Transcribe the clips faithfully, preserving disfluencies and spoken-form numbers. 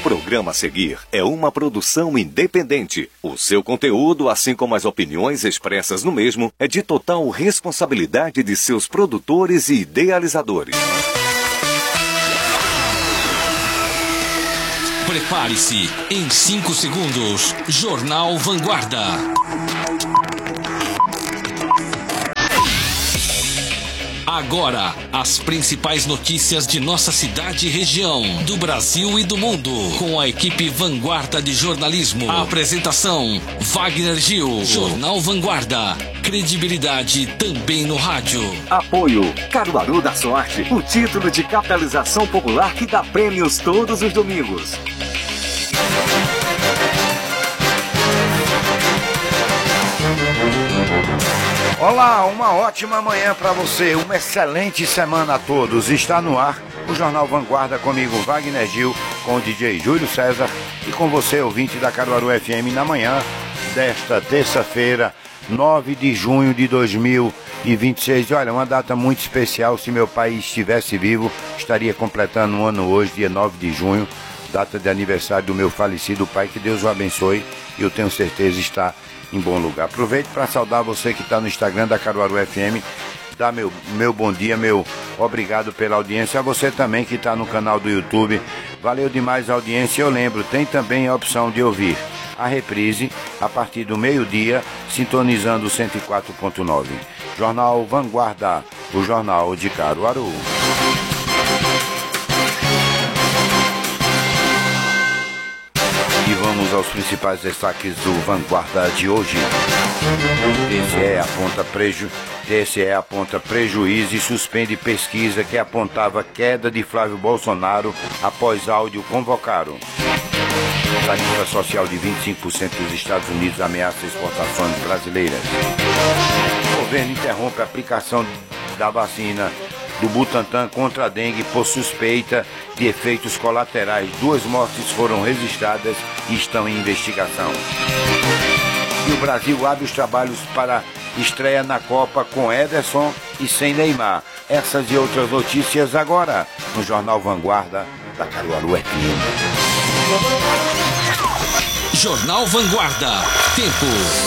programa a seguir é uma produção independente. O seu conteúdo, assim como as opiniões expressas no mesmo, é de total responsabilidade de seus produtores e idealizadores. Prepare-se, em cinco segundos, Jornal Vanguarda. Agora, as principais notícias de nossa cidade e região, do Brasil e do mundo, com a equipe Vanguarda de Jornalismo. A apresentação, Wagner Gil. Jornal Vanguarda. Credibilidade também no rádio. Apoio Caruaru da Sorte, o título de capitalização popular que dá prêmios todos os domingos. Olá, uma ótima manhã para você, uma excelente semana a todos. Está no ar o Jornal Vanguarda comigo, Wagner Gil, com o D J Júlio César e com você, ouvinte da Caruaru F M, na manhã desta terça-feira, nove de junho de dois mil e vinte e seis. Olha, uma data muito especial. Se meu pai estivesse vivo, estaria completando um ano hoje, dia nove de junho, data de aniversário do meu falecido pai. Que Deus o abençoe e eu tenho certeza está em bom lugar. Aproveito para saudar você que está no Instagram da Caruaru F M, dar meu, meu bom dia, meu obrigado pela audiência. A você também que está no canal do YouTube, valeu demais a audiência. Eu lembro, tem também a opção de ouvir a reprise a partir do meio-dia, sintonizando cento e quatro ponto nove. Jornal Vanguarda, o jornal de Caruaru. E vamos aos principais destaques do Vanguarda de hoje. T S E aponta, preju... T S E aponta prejuízo e suspende pesquisa que apontava queda de Flávio Bolsonaro após áudio convocado. Tarifa social de vinte e cinco por cento dos Estados Unidos ameaça exportações brasileiras. O governo interrompe a aplicação da vacina do Butantan contra a dengue por suspeita de efeitos colaterais. Duas mortes foram registradas e estão em investigação. E o Brasil abre os trabalhos para estreia na Copa com Ederson e sem Neymar. Essas e outras notícias agora no Jornal Vanguarda da Caruaru F M. Jornal Vanguarda. Tempo.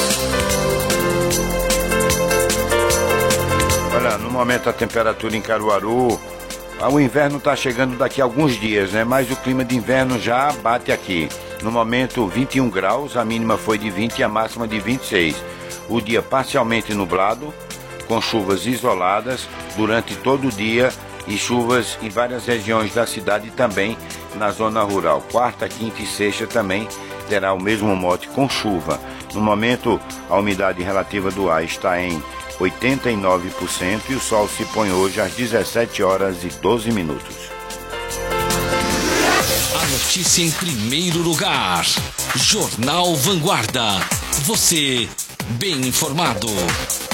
Olha, no momento a temperatura em Caruaru, o inverno está chegando daqui a alguns dias, né? Mas o clima de inverno já bate aqui. No momento vinte e um graus, a mínima foi de vinte e a máxima de vinte e seis. O dia parcialmente nublado, com chuvas isoladas durante todo o dia e chuvas em várias regiões da cidade e também na zona rural. Quarta, quinta e sexta também terá o mesmo mote, com chuva. No momento, a umidade relativa do ar está em oitenta e nove por cento e o sol se põe hoje às dezessete horas e doze minutos. A notícia em primeiro lugar. Jornal Vanguarda. Você bem informado.